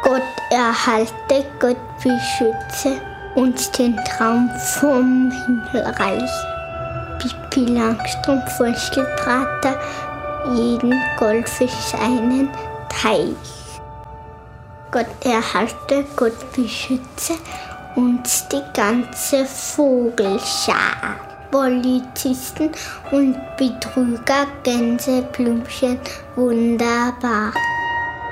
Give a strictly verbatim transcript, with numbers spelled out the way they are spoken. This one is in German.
Gott erhalte, Gott beschütze uns den Traum vom Himmelreich. Pippi Langstrumpf Vogelbrater, jeden Goldfisch einen Teich. Gott erhalte, Gott beschütze uns die ganze Vogelschar. Polizisten und Betrüger, Gänse, Blümchen, wunderbar.